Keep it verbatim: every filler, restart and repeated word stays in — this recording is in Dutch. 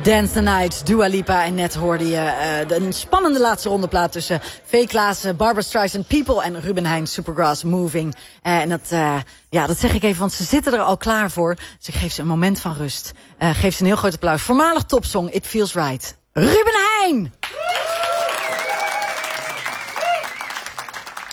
Dance the Night, Dua Lipa. En net hoorde je uh, de, een spannende laatste rondeplaat tussen V. Klaassen, Barbra Streisand, People en Ruben Heijn, Supergrass, Moving. Uh, en dat, uh, ja, dat zeg ik even, want ze zitten er al klaar voor. Dus ik geef ze een moment van rust. Uh, geef ze een heel groot applaus. Voormalig topsong, It Feels Right. Ruben Heijn!